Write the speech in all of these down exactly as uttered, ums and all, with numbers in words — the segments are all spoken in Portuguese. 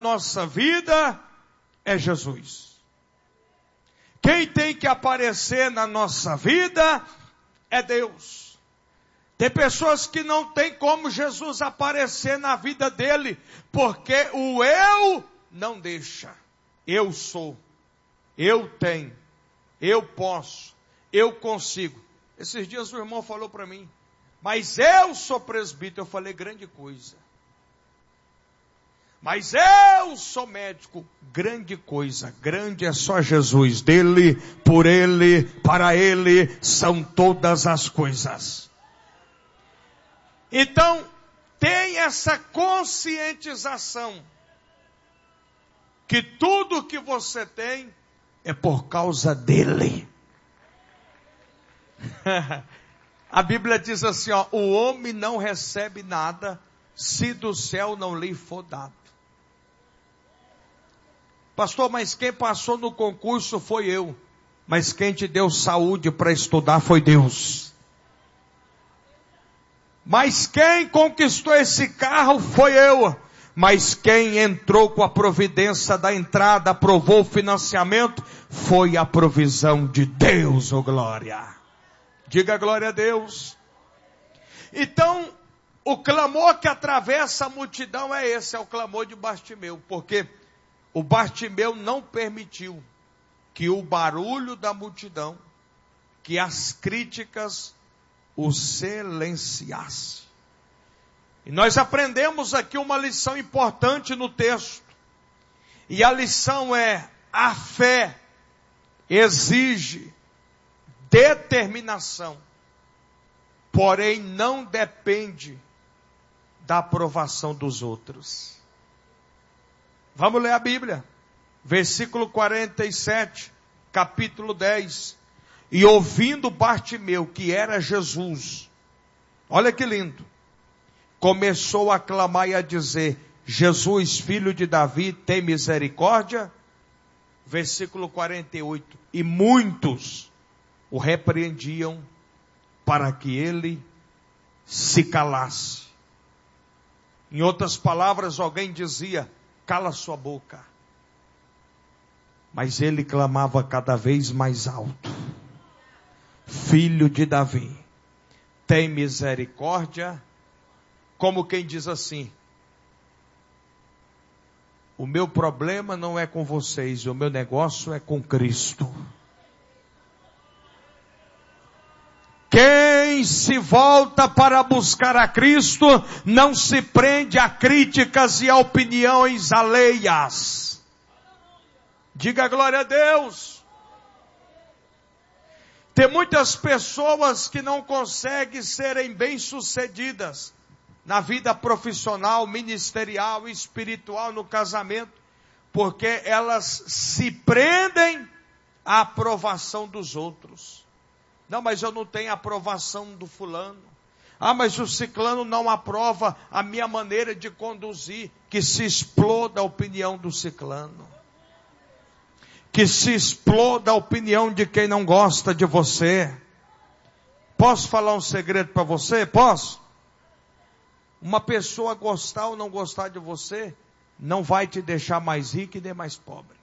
nossa vida é Jesus. Quem tem que aparecer na nossa vida é Deus. Tem pessoas que não tem como Jesus aparecer na vida dele, porque o eu não deixa. Eu sou, eu tenho, eu posso, eu consigo. Esses dias o irmão falou para mim, mas eu sou presbítero. Eu falei, grande coisa. Mas eu sou médico, grande coisa. Grande é só Jesus. Dele, por ele, para ele, são todas as coisas. Então, tem essa conscientização que tudo que você tem é por causa dele. A Bíblia diz assim, ó, o homem não recebe nada se do céu não lhe for dado. Pastor, mas quem passou no concurso foi eu. Mas quem te deu saúde para estudar foi Deus. Mas quem conquistou esse carro foi eu. Mas quem entrou com a providência da entrada, aprovou o financiamento, foi a provisão de Deus, oh glória. Diga glória a Deus. Então, o clamor que atravessa a multidão é esse, é o clamor de Bartimeu. Porque o Bartimeu não permitiu que o barulho da multidão, que as críticas o silenciasse. E nós aprendemos aqui uma lição importante no texto. E a lição é, a fé exige determinação, porém não depende da aprovação dos outros. Vamos ler a Bíblia. Versículo quarenta e sete, capítulo dez. E ouvindo Bartimeu, que era Jesus, olha que lindo, começou a clamar e a dizer, Jesus, filho de Davi, tem misericórdia. Versículo quarenta e oito. E muitos o repreendiam para que ele se calasse. Em outras palavras, alguém dizia, cala sua boca. Mas ele clamava cada vez mais alto. Filho de Davi, tem misericórdia. Como quem diz assim, o meu problema não é com vocês, o meu negócio é com Cristo. Quem se volta para buscar a Cristo, não se prende a críticas e a opiniões alheias. Diga glória a Deus. Tem muitas pessoas que não conseguem serem bem-sucedidas na vida profissional, ministerial, espiritual, no casamento, porque elas se prendem à aprovação dos outros. Não, mas eu não tenho aprovação do fulano. Ah, mas o ciclano não aprova a minha maneira de conduzir. Que se exploda a opinião do ciclano. Que se exploda a opinião de quem não gosta de você. Posso falar um segredo para você? Posso? Uma pessoa gostar ou não gostar de você, não vai te deixar mais rico e nem mais pobre.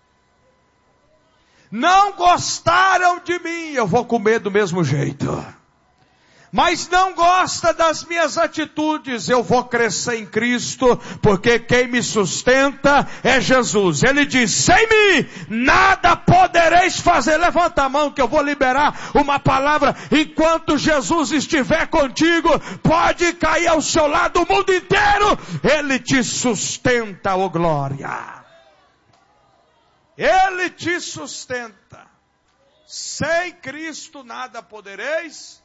Não gostaram de mim, eu vou comer do mesmo jeito. Mas não gosta das minhas atitudes, eu vou crescer em Cristo, porque quem me sustenta é Jesus. Ele diz, sem mim, nada podereis fazer. Levanta a mão que eu vou liberar uma palavra. Enquanto Jesus estiver contigo, pode cair ao seu lado o mundo inteiro. Ele te sustenta, ô glória. Ele te sustenta. Sem Cristo nada podereis.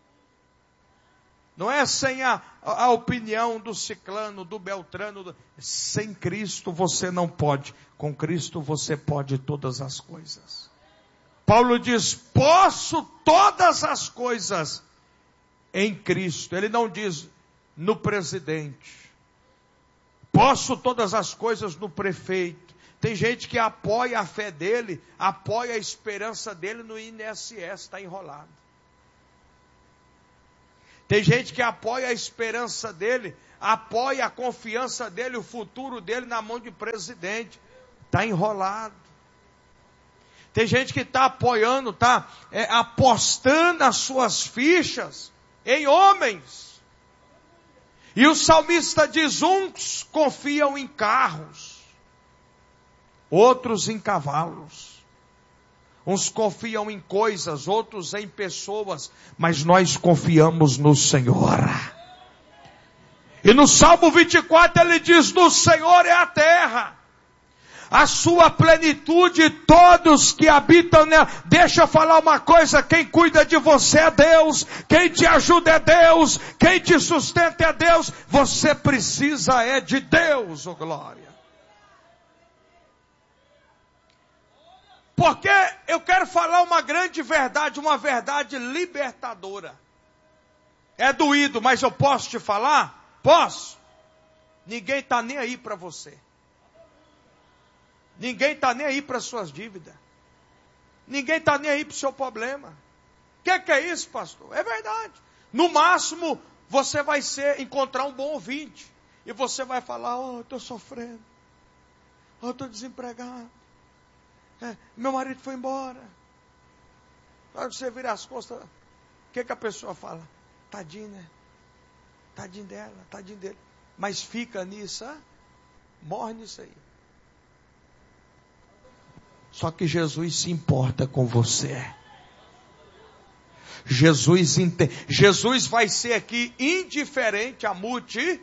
Não é sem a, a opinião do ciclano, do beltrano. Do... Sem Cristo você não pode. Com Cristo você pode todas as coisas. Paulo diz, posso todas as coisas em Cristo. Ele não diz no presidente. Posso todas as coisas no prefeito. Tem gente que apoia a fé dele, apoia a esperança dele no I N S S, está enrolado. Tem gente que apoia a esperança dele, apoia a confiança dele, o futuro dele na mão de presidente. Está enrolado. Tem gente que está apoiando, está é, apostando as suas fichas em homens. E o salmista diz, uns confiam em carros, outros em cavalos. Uns confiam em coisas, outros em pessoas, mas nós confiamos no Senhor. E no Salmo vinte e quatro ele diz, do Senhor é a terra, a sua plenitude, todos que habitam nela. Deixa eu falar uma coisa, quem cuida de você é Deus, quem te ajuda é Deus, quem te sustenta é Deus, você precisa é de Deus, oh glória. Porque eu quero falar uma grande verdade, uma verdade libertadora. É doído, mas eu posso te falar? Posso. Ninguém está nem aí para você. Ninguém está nem aí para suas dívidas. Ninguém está nem aí para o seu problema. O que, que é isso, pastor? É verdade. No máximo, você vai ser, encontrar um bom ouvinte. E você vai falar, oh, eu estou sofrendo. Oh, eu estou desempregado. É, meu marido foi embora. Na hora que você vira as costas, o que, que a pessoa fala? Tadinho, né? Tadinho dela, tadinho dele. Mas fica nisso, ah? Morre nisso aí. Só que Jesus se importa com você. Jesus entende. Jesus vai ser aqui indiferente à multidão.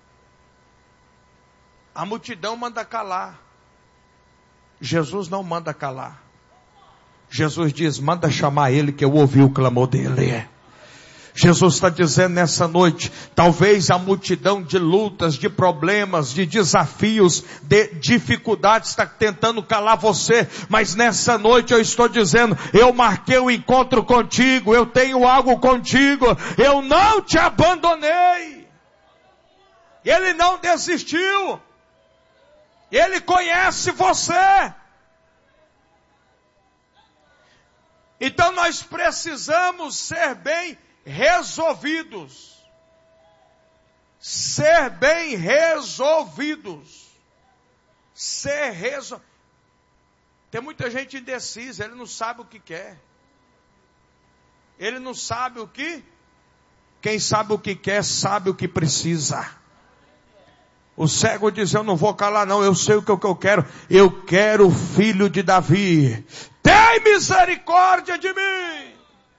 A multidão manda calar. Jesus não manda calar. Jesus diz, manda chamar ele que eu ouvi o clamor dele. Jesus está dizendo nessa noite, talvez a multidão de lutas, de problemas, de desafios, de dificuldades está tentando calar você, mas nessa noite eu estou dizendo, eu marquei o encontro contigo, eu tenho algo contigo, eu não te abandonei. Ele não desistiu. Ele conhece você. Então nós precisamos ser bem resolvidos. Ser bem resolvidos. Ser resolvidos. Tem muita gente indecisa, ele não sabe o que quer. Ele não sabe o que? Quem sabe o que quer, sabe o que precisa. O cego diz, eu não vou calar não, eu sei o que eu quero. Eu quero o filho de Davi. Tem misericórdia de mim.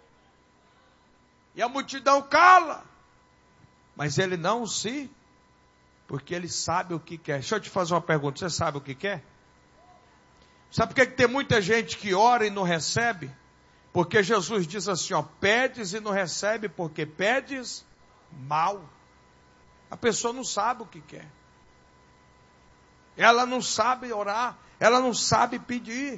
E a multidão cala. Mas ele não se, porque ele sabe o que quer. Deixa eu te fazer uma pergunta, você sabe o que quer? Sabe por que tem muita gente que ora e não recebe? Porque Jesus diz assim, ó, pedes e não recebe, porque pedes mal. A pessoa não sabe o que quer. Ela não sabe orar, ela não sabe pedir.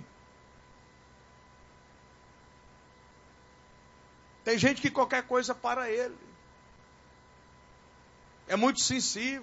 Tem gente que qualquer coisa para ele. É muito sensível.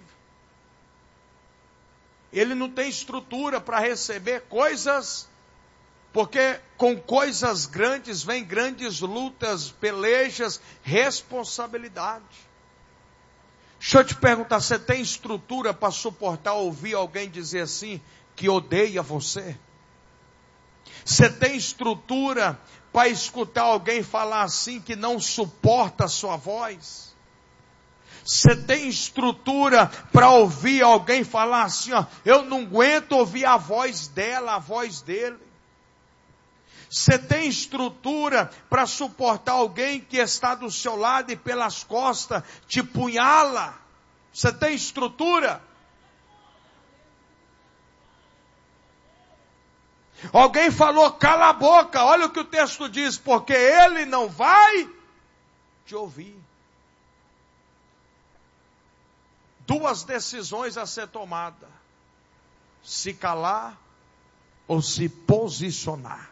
Ele não tem estrutura para receber coisas, porque com coisas grandes vem grandes lutas, pelejas, responsabilidade. Deixa eu te perguntar, você tem estrutura para suportar ouvir alguém dizer assim, que odeia você? Você tem estrutura para escutar alguém falar assim, que não suporta a sua voz? Você tem estrutura para ouvir alguém falar assim, ó, eu não aguento ouvir a voz dela, a voz dele? Você tem estrutura para suportar alguém que está do seu lado e pelas costas te punhala? Você tem estrutura? Alguém falou, cala a boca, olha o que o texto diz, porque ele não vai te ouvir. Duas decisões a ser tomada: se calar ou se posicionar.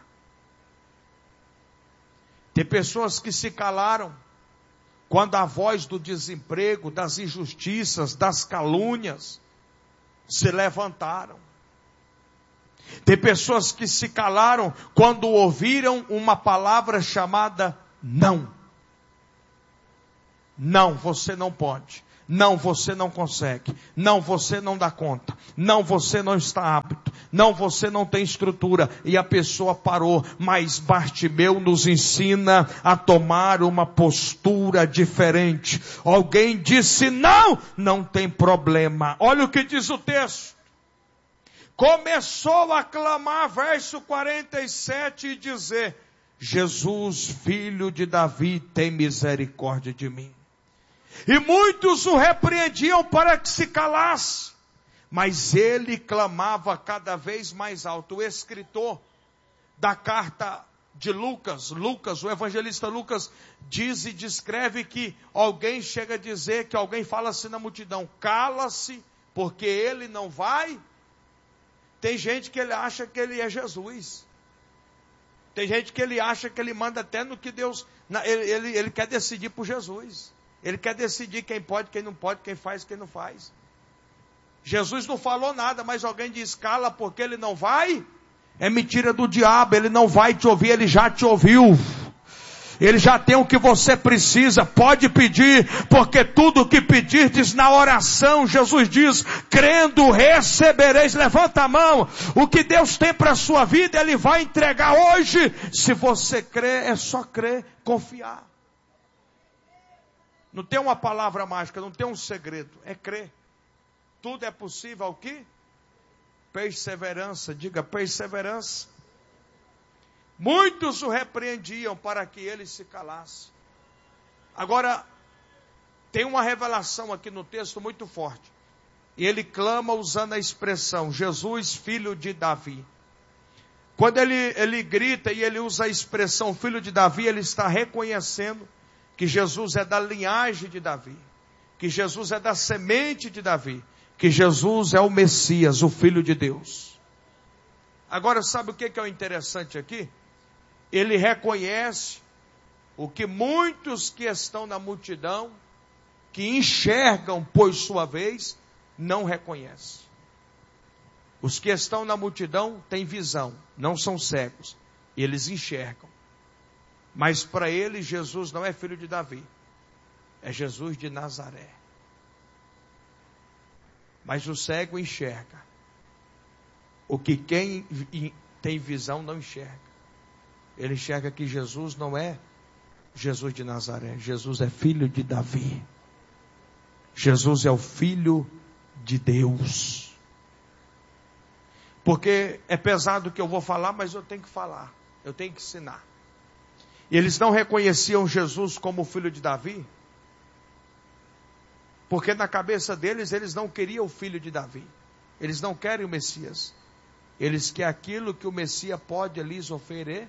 Tem pessoas que se calaram quando a voz do desemprego, das injustiças, das calúnias se levantaram. Tem pessoas que se calaram quando ouviram uma palavra chamada não. Não, você não pode. Não, você não consegue. Não, você não dá conta. Não, você não está apto. Não, você não tem estrutura. E a pessoa parou. Mas Bartimeu nos ensina a tomar uma postura diferente. Alguém disse não, não tem problema. Olha o que diz o texto. Começou a clamar, verso quarenta e sete, e dizer: Jesus, filho de Davi, tem misericórdia de mim. E muitos o repreendiam para que se calasse, mas ele clamava cada vez mais alto. O escritor da carta de Lucas, Lucas, o evangelista Lucas, diz e descreve que alguém chega a dizer, que alguém fala assim na multidão: cala-se, porque ele não vai. Tem gente que ele acha que ele é Jesus. Tem gente que ele acha que ele manda até no que Deus, ele, ele, ele quer decidir por Jesus. Ele quer decidir quem pode, quem não pode, quem faz, quem não faz. Jesus não falou nada, mas alguém diz cala porque ele não vai. É mentira do diabo, ele não vai te ouvir, ele já te ouviu. Ele já tem o que você precisa, pode pedir, porque tudo o que pedirdes na oração, Jesus diz, crendo recebereis. Levanta a mão, o que Deus tem para a sua vida, Ele vai entregar hoje. Se você crer, é só crer, confiar. Não tem uma palavra mágica, não tem um segredo, é crer. Tudo é possível ao quê? Perseverança, diga perseverança. Muitos o repreendiam para que ele se calasse. Agora, tem uma revelação aqui no texto muito forte. E ele clama usando a expressão, Jesus, filho de Davi. Quando ele, ele grita e ele usa a expressão filho de Davi, ele está reconhecendo que Jesus é da linhagem de Davi, que Jesus é da semente de Davi, que Jesus é o Messias, o Filho de Deus. Agora, sabe o que é o interessante aqui? Ele reconhece o que muitos que estão na multidão, que enxergam por sua vez, não reconhecem. Os que estão na multidão têm visão, não são cegos, eles enxergam. Mas para ele, Jesus não é filho de Davi, é Jesus de Nazaré. Mas o cego enxerga o que quem tem visão não enxerga. Ele enxerga que Jesus não é Jesus de Nazaré, Jesus é filho de Davi. Jesus é o Filho de Deus. Porque é pesado o que eu vou falar, mas eu tenho que falar, eu tenho que ensinar. E eles não reconheciam Jesus como filho de Davi, porque na cabeça deles, eles não queriam o filho de Davi. Eles não querem o Messias. Eles querem aquilo que o Messias pode lhes oferecer.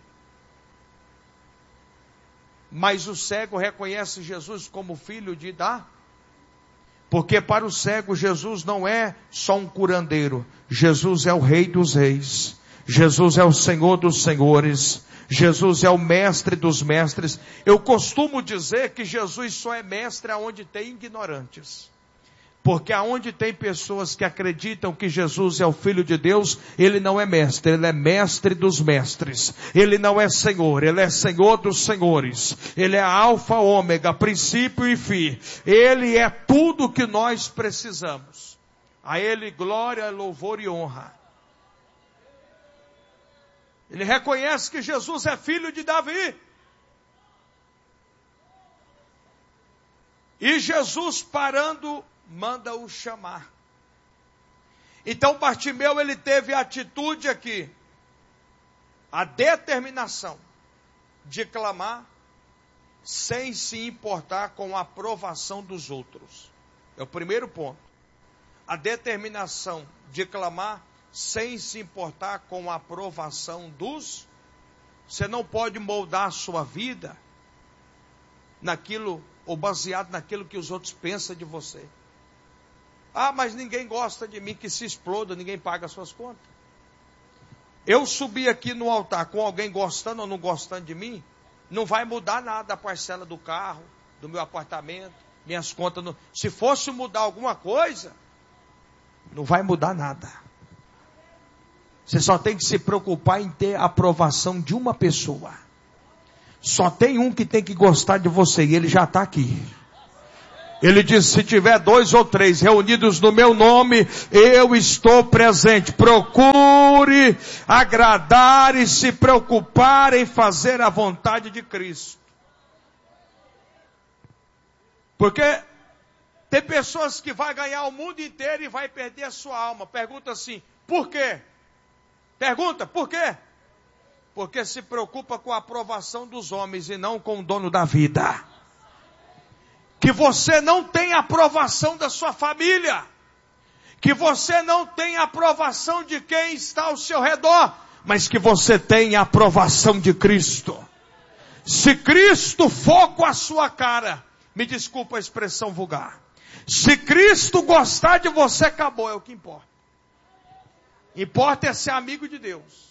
Mas o cego reconhece Jesus como filho de Davi. Porque para o cego, Jesus não é só um curandeiro. Jesus é o Rei dos Reis. Jesus é o Senhor dos Senhores. Jesus é o mestre dos mestres. Eu costumo dizer que Jesus só é mestre aonde tem ignorantes. Porque aonde tem pessoas que acreditam que Jesus é o Filho de Deus, Ele não é mestre, Ele é mestre dos mestres. Ele não é Senhor, Ele é Senhor dos senhores. Ele é alfa, ômega, princípio e fim. Ele é tudo que nós precisamos. A Ele glória, louvor e honra. Ele reconhece que Jesus é filho de Davi. E Jesus, parando, manda-o chamar. Então Bartimeu, ele teve a atitude aqui, a determinação de clamar sem se importar com a aprovação dos outros. É o primeiro ponto. A determinação de clamar sem se importar com a aprovação dos... Você não pode moldar a sua vida naquilo, ou baseado naquilo que os outros pensam de você. Ah, mas ninguém gosta de mim, que se exploda, ninguém paga as suas contas. Eu subir aqui no altar com alguém gostando ou não gostando de mim, não vai mudar nada a parcela do carro, do meu apartamento, minhas contas. Não... Se fosse mudar alguma coisa, não vai mudar nada. Você só tem que se preocupar em ter a aprovação de uma pessoa. Só tem um que tem que gostar de você e ele já está aqui. Ele diz, se tiver dois ou três reunidos no meu nome, eu estou presente. Procure agradar e se preocupar em fazer a vontade de Cristo. Porque tem pessoas que vão ganhar o mundo inteiro e vai perder a sua alma. Pergunta assim, por quê? Pergunta, por quê? Porque se preocupa com a aprovação dos homens e não com o dono da vida. Que você não tem aprovação da sua família. Que você não tem aprovação de quem está ao seu redor. Mas que você tem a aprovação de Cristo. Se Cristo for com a sua cara, me desculpa a expressão vulgar. Se Cristo gostar de você, acabou, é o que importa. Importa é ser amigo de Deus.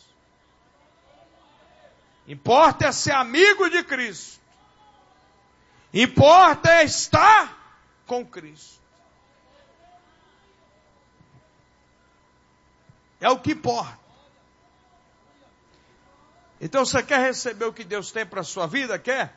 Importa é ser amigo de Cristo. Importa é estar com Cristo. É o que importa. Então você quer receber o que Deus tem para a sua vida? Quer?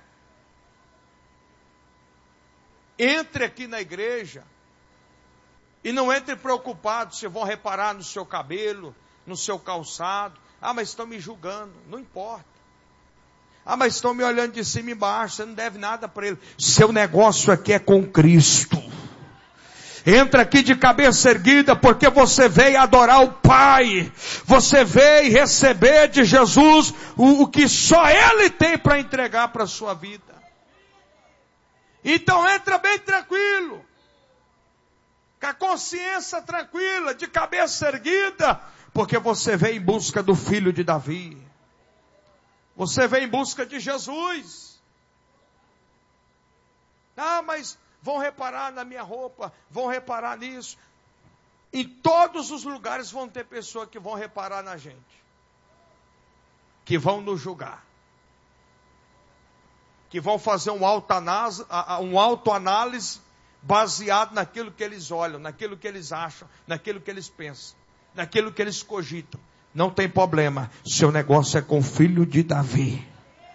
Entre aqui na igreja e não entre preocupado se vão reparar no seu cabelo, no seu calçado. Ah, mas estão me julgando. Não importa. Ah, mas estão me olhando de cima e embaixo, você não deve nada para ele. Seu negócio aqui é com Cristo. Entra aqui de cabeça erguida, porque você veio adorar o Pai. Você veio receber de Jesus o, o que só Ele tem para entregar para a sua vida. Então entra bem tranquilo. Com a consciência tranquila, de cabeça erguida, porque você veio em busca do Filho de Davi. Você vem em busca de Jesus. Ah, mas vão reparar na minha roupa, vão reparar nisso. Em todos os lugares vão ter pessoas que vão reparar na gente. Que vão nos julgar. Que vão fazer um autoanálise, um autoanálise baseado naquilo que eles olham, naquilo que eles acham, naquilo que eles pensam, naquilo que eles cogitam. Não tem problema, seu negócio é com o filho de Davi.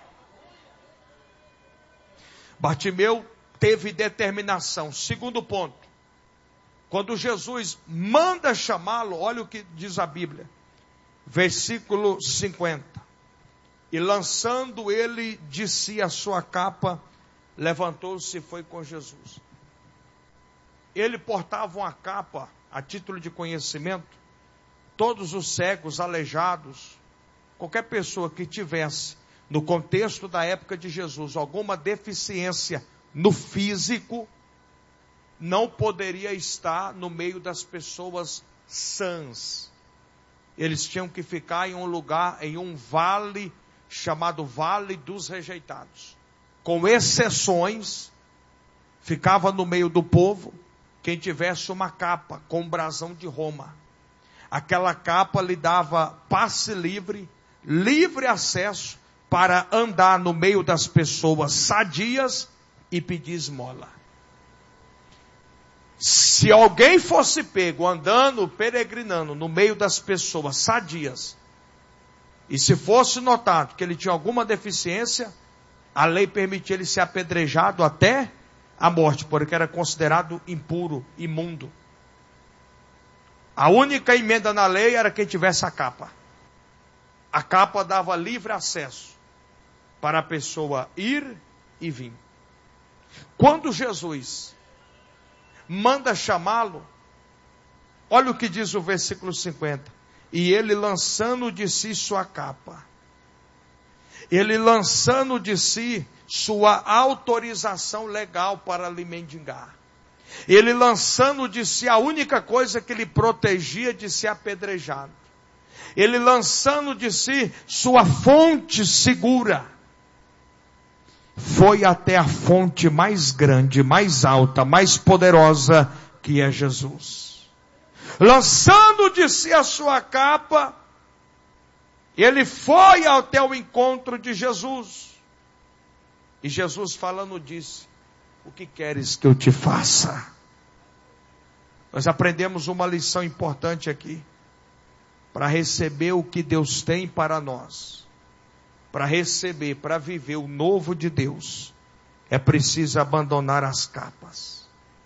Bartimeu teve determinação. Segundo ponto, quando Jesus manda chamá-lo, olha o que diz a Bíblia, versículo cinquenta. E lançando ele de si a sua capa, levantou-se e foi com Jesus. Ele portava uma capa, a título de conhecimento. Todos os cegos, aleijados, qualquer pessoa que tivesse, no contexto da época de Jesus, alguma deficiência no físico, não poderia estar no meio das pessoas sãs. Eles tinham que ficar em um lugar, em um vale, chamado Vale dos Rejeitados. Com exceções, ficava no meio do povo, quem tivesse uma capa com um brasão de Roma. Aquela capa lhe dava passe livre, livre acesso para andar no meio das pessoas sadias e pedir esmola. Se alguém fosse pego andando, peregrinando no meio das pessoas sadias, e se fosse notado que ele tinha alguma deficiência, a lei permitia ele ser apedrejado até a morte, porque era considerado impuro, imundo. A única emenda na lei era quem tivesse a capa. A capa dava livre acesso para a pessoa ir e vir. Quando Jesus manda chamá-lo, olha o que diz o versículo cinquenta. E ele lançando de si sua capa. Ele lançando de si sua autorização legal para lhe mendigar. Ele lançando de si a única coisa que lhe protegia de ser apedrejado. Ele lançando de si sua fonte segura. Foi até a fonte mais grande, mais alta, mais poderosa, que é Jesus. Lançando de si a sua capa, ele foi até o encontro de Jesus. E Jesus falando disse: o que queres que eu te faça? Nós aprendemos uma lição importante aqui. Para receber o que Deus tem para nós, para receber, para viver o novo de Deus, é preciso abandonar as capas.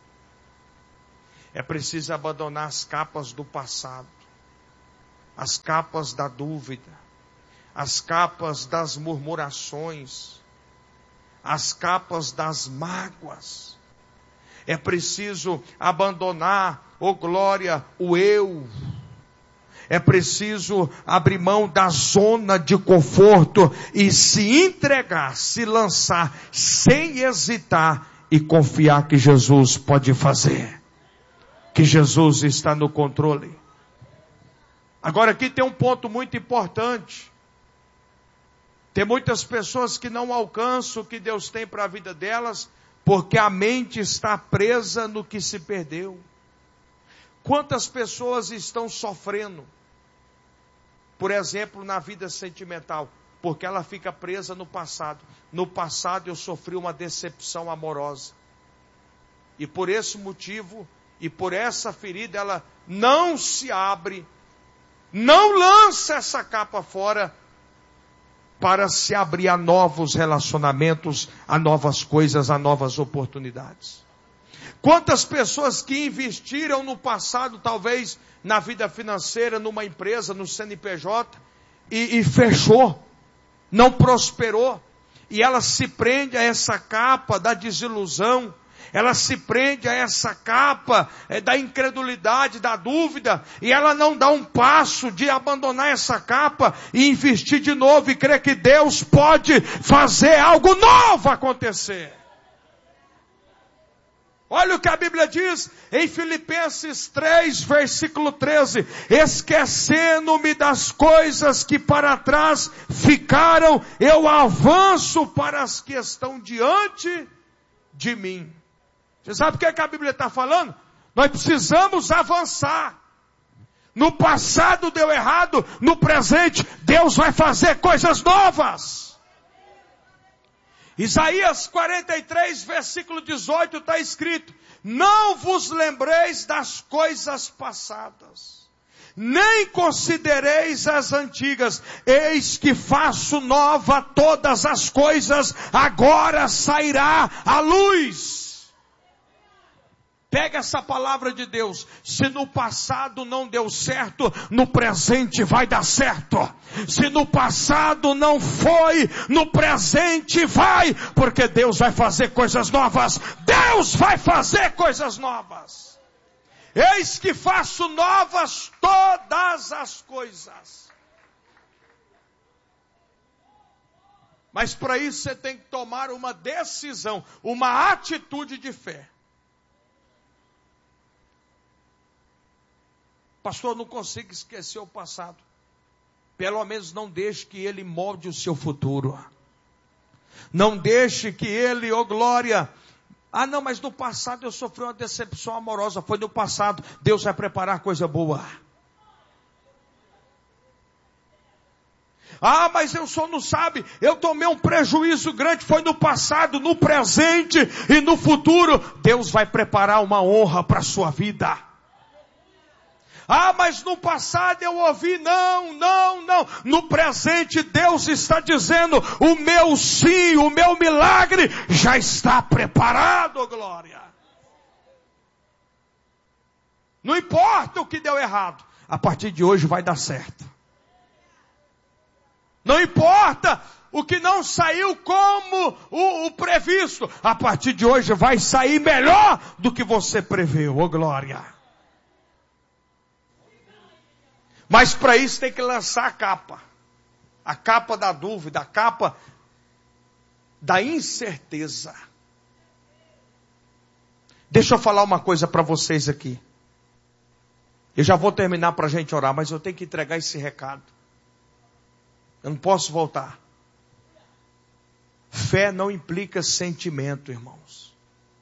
É preciso abandonar as capas do passado, as capas da dúvida, as capas das murmurações, as capas das mágoas. É preciso abandonar, oh glória, o eu. É preciso abrir mão da zona de conforto e se entregar, se lançar, sem hesitar e confiar que Jesus pode fazer. Que Jesus está no controle. Agora aqui tem um ponto muito importante. Tem muitas pessoas que não alcançam o que Deus tem para a vida delas, porque a mente está presa no que se perdeu. Quantas pessoas estão sofrendo, por exemplo, na vida sentimental, porque ela fica presa no passado. No passado eu sofri uma decepção amorosa. E por esse motivo, e por essa ferida, ela não se abre, não lança essa capa fora, para se abrir a novos relacionamentos, a novas coisas, a novas oportunidades. Quantas pessoas que investiram no passado, talvez na vida financeira, numa empresa, no C N P J, e, e fechou, não prosperou, e ela se prende a essa capa da desilusão, ela se prende a essa capa é, da incredulidade, da dúvida, e ela não dá um passo de abandonar essa capa e investir de novo e crer que Deus pode fazer algo novo acontecer. Olha o que a Bíblia diz em Filipenses três, versículo treze. Esquecendo-me das coisas que para trás ficaram, eu avanço para as que estão diante de mim. Você sabe o que, é que a Bíblia está falando? Nós precisamos avançar. No passado deu errado, no presente Deus vai fazer coisas novas. Isaías quarenta e três, versículo dezoito, está escrito: não vos lembreis das coisas passadas, nem considereis as antigas, eis que faço nova todas as coisas, agora sairá a luz. Pega essa palavra de Deus. Se no passado não deu certo, no presente vai dar certo. Se no passado não foi, no presente vai. Porque Deus vai fazer coisas novas. Deus vai fazer coisas novas. Eis que faço novas todas as coisas. Mas para isso você tem que tomar uma decisão, uma atitude de fé. Pastor, não consigo esquecer o passado. Pelo menos não deixe que ele molde o seu futuro. Não deixe que ele, oh glória, ah não, mas no passado eu sofri uma decepção amorosa. Foi no passado, Deus vai preparar coisa boa. Ah, mas eu só não sabe, eu tomei um prejuízo grande, foi no passado, no presente e no futuro. Deus vai preparar uma honra para a sua vida. Ah, mas no passado eu ouvi, não, não, não. No presente Deus está dizendo, o meu sim, o meu milagre já está preparado, glória. Não importa o que deu errado, a partir de hoje vai dar certo. Não importa o que não saiu como o, o previsto, a partir de hoje vai sair melhor do que você preveu, oh glória. Mas para isso tem que lançar a capa. A capa da dúvida, a capa da incerteza. Deixa eu falar uma coisa para vocês aqui. Eu já vou terminar para a gente orar, mas eu tenho que entregar esse recado. Eu não posso voltar. Fé não implica sentimento, irmãos.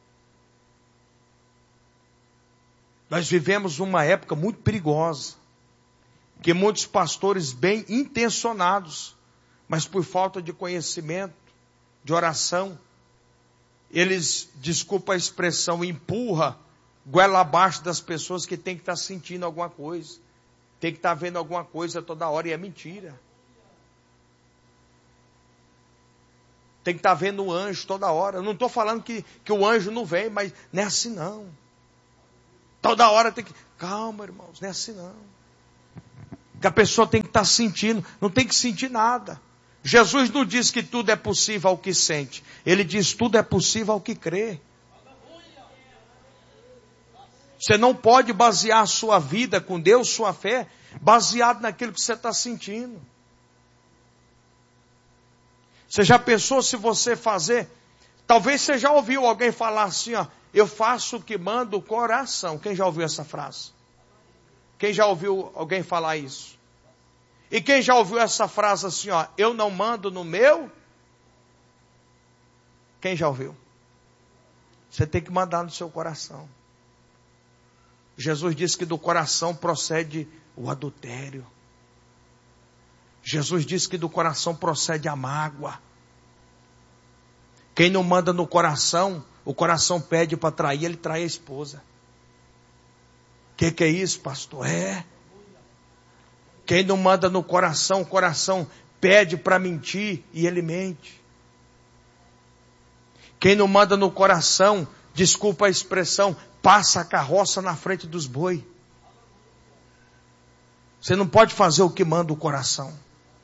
Nós vivemos uma época muito perigosa. Que muitos pastores bem intencionados, mas por falta de conhecimento, de oração, eles, desculpa a expressão, empurra goela abaixo das pessoas que tem que estar sentindo alguma coisa, tem que estar vendo alguma coisa toda hora, e é mentira. Tem que estar vendo um anjo toda hora. Eu não estou falando que, que o anjo não vem, mas não é assim não. Toda hora tem que... Calma, irmãos, não é assim não. Que a pessoa tem que estar sentindo, não tem que sentir nada. Jesus não diz que tudo é possível ao que sente. Ele diz tudo é possível ao que crê. Você não pode basear a sua vida com Deus, sua fé, baseado naquilo que você está sentindo. Você já pensou se você fazer... Talvez você já ouviu alguém falar assim, ó, eu faço o que manda o coração. Quem já ouviu essa frase? Quem já ouviu alguém falar isso? E quem já ouviu essa frase assim, ó, eu não mando no meu? Quem já ouviu? Você tem que mandar no seu coração. Jesus disse que do coração procede o adultério. Jesus disse que do coração procede a mágoa. Quem não manda no coração, o coração pede para trair, ele trai a esposa. O que, que é isso, pastor? É. Quem não manda no coração, o coração pede para mentir e ele mente. Quem não manda no coração, desculpa a expressão, passa a carroça na frente dos boi. Você não pode fazer o que manda o coração.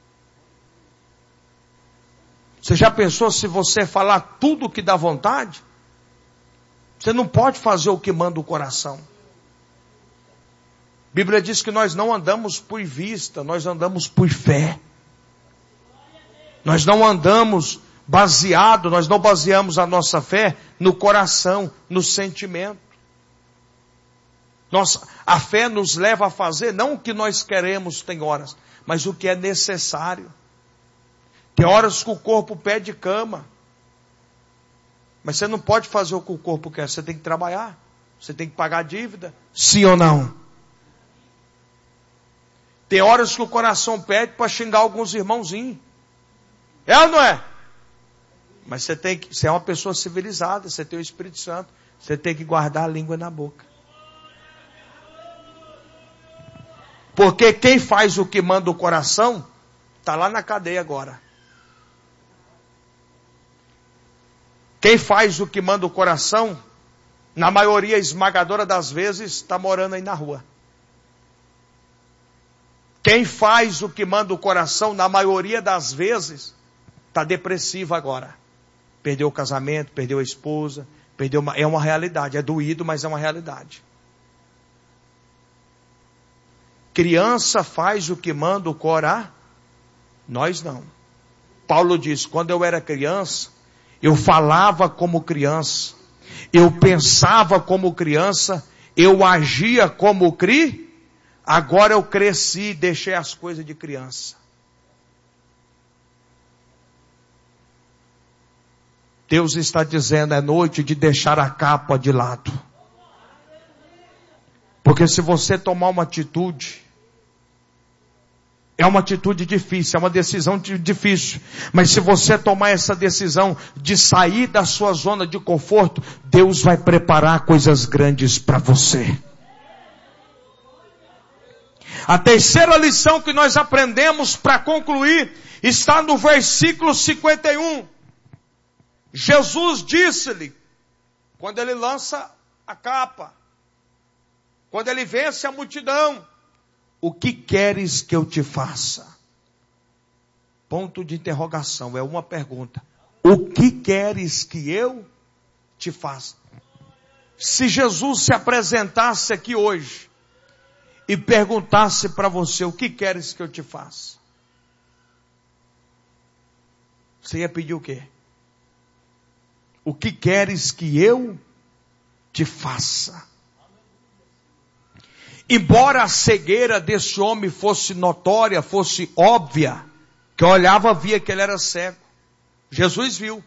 Você já pensou se você falar tudo o que dá vontade? Você não pode fazer o que manda o coração. A Bíblia diz que nós não andamos por vista, nós andamos por fé. Nós não andamos baseado, nós não baseamos a nossa fé no coração, no sentimento. Nossa, a fé nos leva a fazer não o que nós queremos, tem horas, mas o que é necessário. Tem horas que o corpo pede cama. Mas você não pode fazer o que o corpo quer. Você tem que trabalhar. Você tem que pagar a dívida. Sim ou não? Tem horas que o coração pede para xingar alguns irmãozinhos. É ou não é? Mas você tem que... Você é uma pessoa civilizada. Você tem o Espírito Santo. Você tem que guardar a língua na boca. Porque quem faz o que manda o coração, está lá na cadeia agora. Quem faz o que manda o coração, na maioria esmagadora das vezes, está morando aí na rua. Quem faz o que manda o coração, na maioria das vezes, está depressivo agora. Perdeu o casamento, perdeu a esposa, perdeu uma, é uma realidade, é doído, mas é uma realidade. Criança faz o que manda o coração, nós não. Paulo diz, quando eu era criança, eu falava como criança, eu pensava como criança, eu agia como cri, agora eu cresci e deixei as coisas de criança. Deus está dizendo, é noite de deixar a capa de lado. Porque se você tomar uma atitude, é uma atitude difícil, é uma decisão difícil. Mas se você tomar essa decisão de sair da sua zona de conforto, Deus vai preparar coisas grandes para você. A terceira lição que nós aprendemos para concluir está no versículo cinquenta e um. Jesus disse-lhe, quando ele lança a capa, quando ele vence a multidão, o que queres que eu te faça? Ponto de interrogação, é uma pergunta. O que queres que eu te faça? Se Jesus se apresentasse aqui hoje e perguntasse para você, o que queres que eu te faça? Você ia pedir o quê? O que queres que eu te faça? Embora a cegueira desse homem fosse notória, fosse óbvia, que olhava, via que ele era cego. Jesus viu.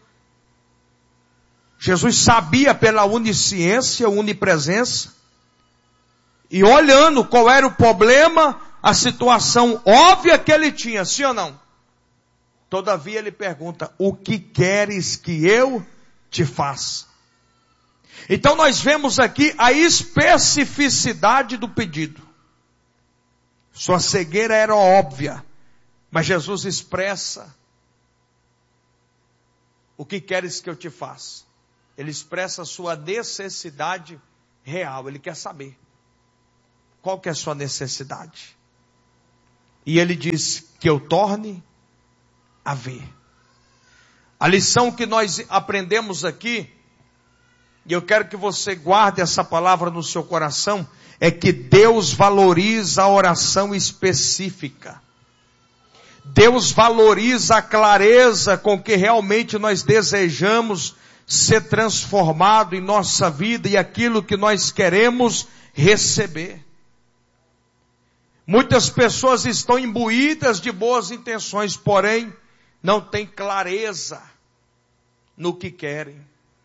Jesus sabia pela onisciência, onipresença, e olhando qual era o problema, a situação óbvia que ele tinha, sim ou não? Todavia ele pergunta, o que queres que eu te faça? Então nós vemos aqui a especificidade do pedido. Sua cegueira era óbvia, mas Jesus expressa, o que queres que eu te faça? Ele expressa a sua necessidade real. Ele quer saber qual que é a sua necessidade. E ele diz que eu torne a ver. A lição que nós aprendemos aqui, e eu quero que você guarde essa palavra no seu coração, é que Deus valoriza a oração específica. Deus valoriza a clareza com que realmente nós desejamos ser transformado em nossa vida e aquilo que nós queremos receber. Muitas pessoas estão imbuídas de boas intenções, porém não têm clareza no que querem.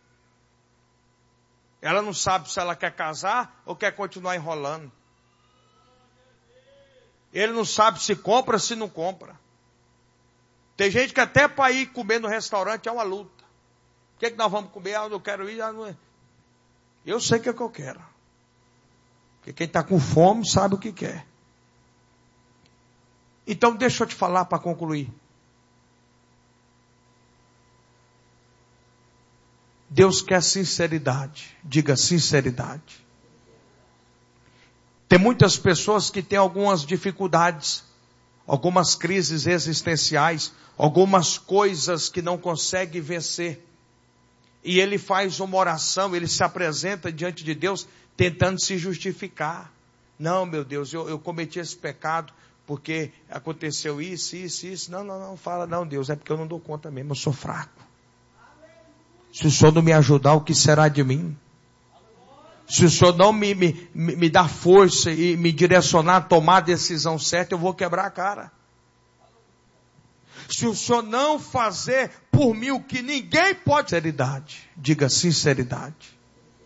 Ela não sabe se ela quer casar ou quer continuar enrolando. Ele não sabe se compra ou se não compra. Tem gente que até para ir comer no restaurante é uma luta. O que é que nós vamos comer? Ah, eu não quero ir. Ah, não é. Eu sei o que é que eu quero. Porque quem está com fome sabe o que quer. Então deixa eu te falar para concluir. Deus quer sinceridade. Diga sinceridade. Tem muitas pessoas que têm algumas dificuldades, algumas crises existenciais, algumas coisas que não conseguem vencer. E ele faz uma oração, ele se apresenta diante de Deus tentando se justificar. Não, meu Deus, eu, eu cometi esse pecado porque aconteceu isso, isso, isso. Não, não, não, fala, não, Deus, é porque eu não dou conta mesmo, eu sou fraco. Se o Senhor não me ajudar, o que será de mim? Se o Senhor não me, me, me dá força e me direcionar a tomar a decisão certa, eu vou quebrar a cara. Se o Senhor não fazer por mim o que ninguém pode... Sinceridade, diga sinceridade.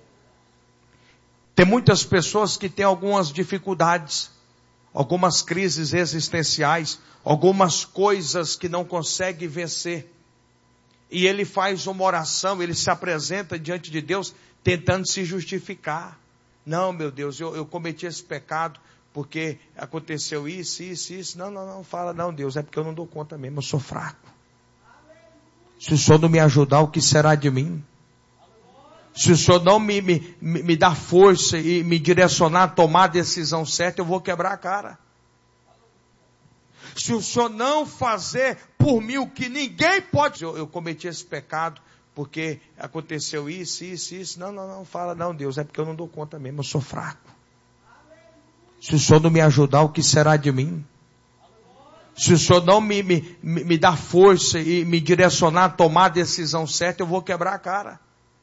Tem muitas pessoas que têm algumas dificuldades, algumas crises existenciais, algumas coisas que não conseguem vencer. E ele faz uma oração, ele se apresenta diante de Deus tentando se justificar. Não, meu Deus, eu, eu cometi esse pecado porque aconteceu isso, isso, isso. Não, não, não, fala, não, Deus, é porque eu não dou conta mesmo, eu sou fraco. Se o Senhor não me ajudar, o que será de mim? Se o Senhor não me, me, me dá força e me direcionar a tomar a decisão certa, eu vou quebrar a cara. Se o Senhor não fazer por mim o que ninguém pode... Eu, eu cometi esse pecado porque aconteceu isso, isso, isso. Não, não, não, fala, não, Deus, é porque eu não dou conta mesmo, eu sou fraco. Se o Senhor não me ajudar, o que será de mim? Se o Senhor não me, me, me dá força e me direcionar a tomar a decisão certa, eu vou quebrar a cara.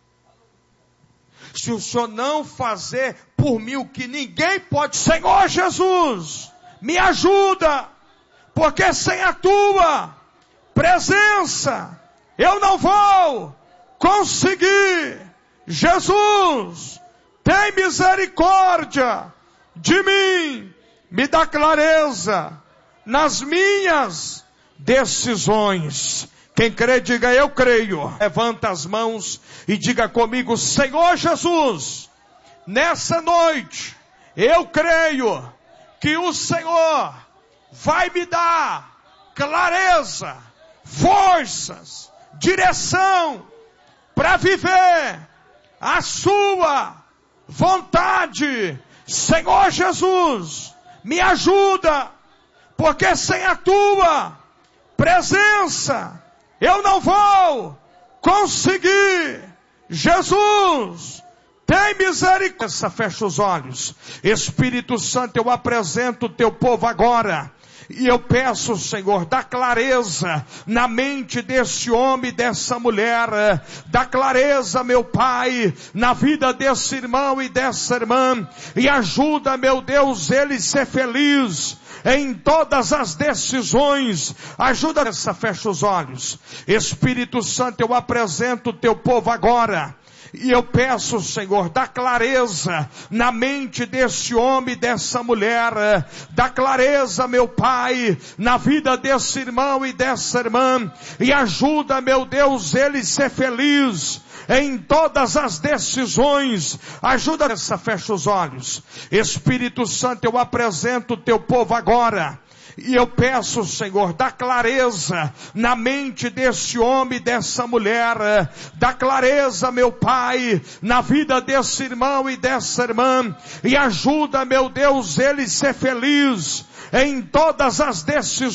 Se o Senhor não fazer por mim o que ninguém pode... Senhor Jesus, me ajuda, porque sem a tua presença eu não vou conseguir. Jesus, tem misericórdia de mim, me dá clareza nas minhas decisões. Quem crê, diga eu creio. Levanta as mãos e diga comigo: Senhor Jesus, nessa noite eu creio que o Senhor vai me dar clareza, forças, direção para viver a sua vontade. Senhor Jesus, me ajuda, porque sem a tua presença eu não vou conseguir. Jesus, tem misericórdia. Fecha os olhos. Espírito Santo, eu apresento o teu povo agora. E eu peço, Senhor, dá clareza na mente desse homem e dessa mulher. Dá clareza, meu Pai, na vida desse irmão e dessa irmã. E ajuda, meu Deus, ele ser feliz em todas as decisões. Ajuda. Fecha os olhos. Espírito Santo, eu apresento o teu povo agora. E eu peço, Senhor, dá clareza na mente desse homem e dessa mulher. Dá clareza, meu Pai, na vida desse irmão e dessa irmã. E ajuda, meu Deus, ele ser feliz em todas as decisões. Ajuda. Fecha os olhos. Espírito Santo, eu apresento o teu povo agora. E eu peço, Senhor, dá clareza na mente desse homem, dessa mulher, dá clareza, meu Pai, na vida desse irmão e dessa irmã, e ajuda, meu Deus, ele ser feliz em todas as decisões